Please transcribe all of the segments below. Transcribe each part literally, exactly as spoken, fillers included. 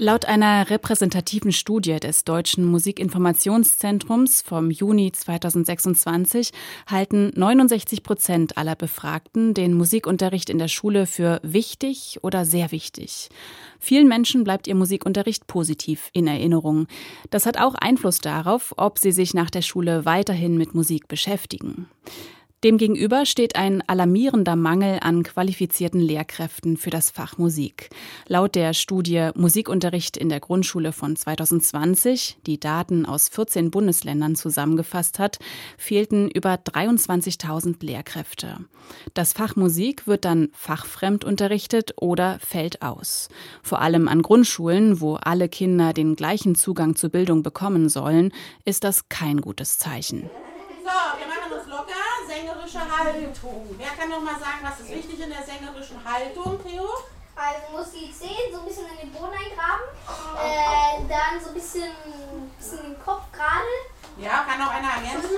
Laut einer repräsentativen Studie des Deutschen Musikinformationszentrums vom Juni zweitausendsechsundzwanzig halten neunundsechzig Prozent aller Befragten den Musikunterricht in der Schule für wichtig oder sehr wichtig. Vielen Menschen bleibt ihr Musikunterricht positiv in Erinnerung. Das hat auch Einfluss darauf, ob sie sich nach der Schule weiterhin mit Musik beschäftigen. Demgegenüber steht ein alarmierender Mangel an qualifizierten Lehrkräften für das Fach Musik. Laut der Studie Musikunterricht in der Grundschule von zweitausendzwanzig, die Daten aus vierzehn Bundesländern zusammengefasst hat, fehlten über dreiundzwanzigtausend Lehrkräfte. Das Fach Musik wird dann fachfremd unterrichtet oder fällt aus. Vor allem an Grundschulen, wo alle Kinder den gleichen Zugang zur Bildung bekommen sollen, ist das kein gutes Zeichen. So, wir machen uns locker. Sängerische Haltung. Wer kann noch mal sagen, was ist wichtig in der sängerischen Haltung, Theo? Also muss die Zehen so ein bisschen in den Boden eingraben, äh, dann so ein bisschen, bisschen den Kopf gerade. Ja, kann noch einer ergänzen?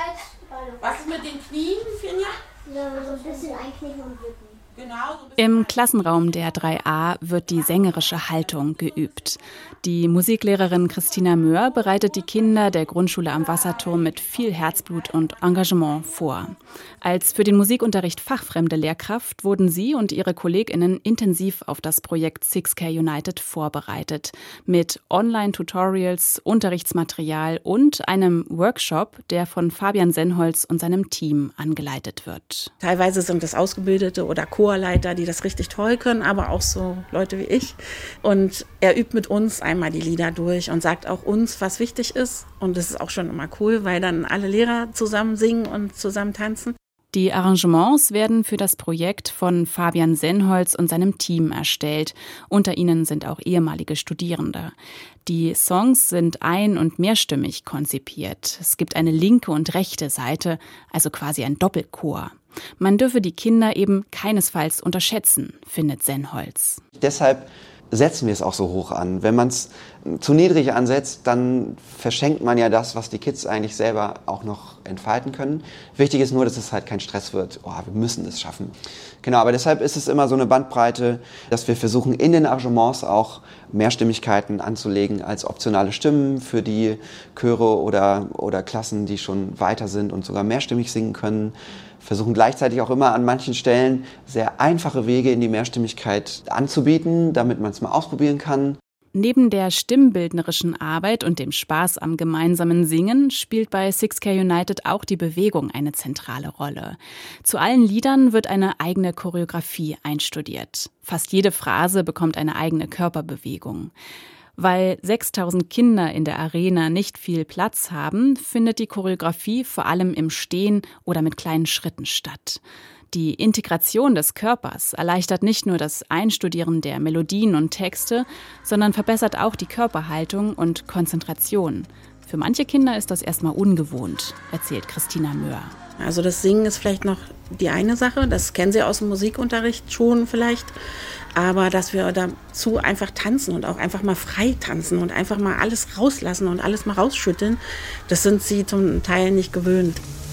Was ist mit den Knien, Finja? Ja, so ein bisschen einknicken und wippen. Genau, so Im Klassenraum der drei a wird die sängerische Haltung geübt. Die Musiklehrerin Christina Möhr bereitet die Kinder der Grundschule am Wasserturm mit viel Herzblut und Engagement vor. Als für den Musikunterricht fachfremde Lehrkraft wurden sie und ihre KollegInnen intensiv auf das Projekt six K United vorbereitet. Mit Online-Tutorials, Unterrichtsmaterial und einem Workshop, der von Fabian Sennholz und seinem Team angeleitet wird. Teilweise sind es Ausgebildete oder Chorleiter, die das richtig toll können, aber auch so Leute wie ich. Und er übt mit uns einmal die Lieder durch und sagt auch uns, was wichtig ist. Und das ist auch schon immer cool, weil dann alle Lehrer zusammen singen und zusammen tanzen. Die Arrangements werden für das Projekt von Fabian Sennholz und seinem Team erstellt. Unter ihnen sind auch ehemalige Studierende. Die Songs sind ein- und mehrstimmig konzipiert. Es gibt eine linke und rechte Seite, also quasi ein Doppelchor. Man dürfe die Kinder eben keinesfalls unterschätzen, findet Sennholz. Deshalb setzen wir es auch so hoch an. Wenn man es zu niedrig ansetzt, dann verschenkt man ja das, was die Kids eigentlich selber auch noch entfalten können. Wichtig ist nur, dass es halt kein Stress wird. Oh, wir müssen es schaffen. Genau, aber deshalb ist es immer so eine Bandbreite, dass wir versuchen, in den Arrangements auch Mehrstimmigkeiten anzulegen als optionale Stimmen für die Chöre oder, oder Klassen, die schon weiter sind und sogar mehrstimmig singen können. Versuchen gleichzeitig auch immer an manchen Stellen sehr einfache Wege in die Mehrstimmigkeit anzubieten, damit man es mal ausprobieren kann. Neben der stimmbildnerischen Arbeit und dem Spaß am gemeinsamen Singen spielt bei six K United auch die Bewegung eine zentrale Rolle. Zu allen Liedern wird eine eigene Choreografie einstudiert. Fast jede Phrase bekommt eine eigene Körperbewegung. Weil sechstausend Kinder in der Arena nicht viel Platz haben, findet die Choreografie vor allem im Stehen oder mit kleinen Schritten statt. Die Integration des Körpers erleichtert nicht nur das Einstudieren der Melodien und Texte, sondern verbessert auch die Körperhaltung und Konzentration. Für manche Kinder ist das erstmal ungewohnt, erzählt Christina Möhr. Also das Singen ist vielleicht noch die eine Sache, das kennen sie aus dem Musikunterricht schon vielleicht, aber dass wir dazu einfach tanzen und auch einfach mal frei tanzen und einfach mal alles rauslassen und alles mal rausschütteln, das sind sie zum Teil nicht gewöhnt.